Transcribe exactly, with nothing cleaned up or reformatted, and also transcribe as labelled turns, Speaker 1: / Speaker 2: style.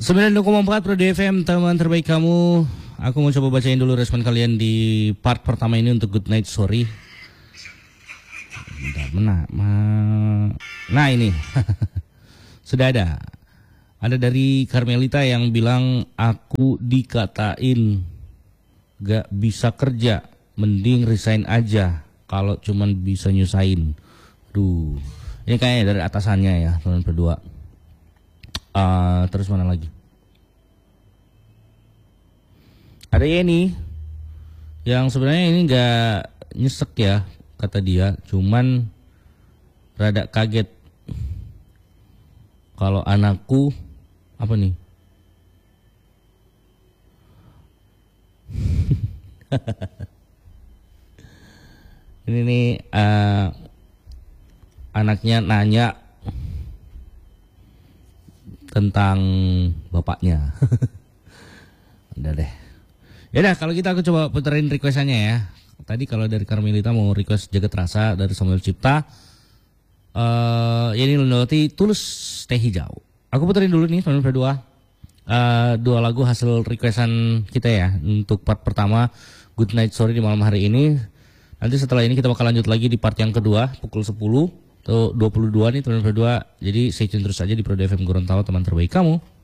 Speaker 1: sembilan puluh koma empat Pro D F M, teman terbaik kamu. Aku mau coba bacain dulu respon kalian di part pertama ini untuk Good Night Sorry. Bentar, mana? Nah ini sudah ada. Ada dari Carmelita yang bilang aku dikatain gak bisa kerja, mending resign aja kalau cuman bisa nyusahin. Duh, ini kayaknya dari atasannya ya teman berdua. Uh, terus mana lagi? Ada Yeni yang sebenarnya ini nggak nyesek ya kata dia, cuman rada kaget kalau anakku apa nih? Ini nih uh, anaknya nanya tentang bapaknya. Udah deh. Ya udah, kalau kita aku coba puterin requestannya ya. Tadi kalau dari Carmelita mau request Jagat Rasa dari Samuel Cipta. Uh, ini Lundoti Tulus Teh Hijau. Aku puterin dulu nih teman berdua. Uh, dua lagu hasil requestan kita ya untuk part pertama Good Night Sorry di malam hari ini. Nanti setelah ini kita bakal lanjut lagi di part yang kedua pukul sepuluh atau dua puluh dua nih teman berdua. Jadi stay tune terus aja di Pro D F M Gorontalo, teman terbaik kamu.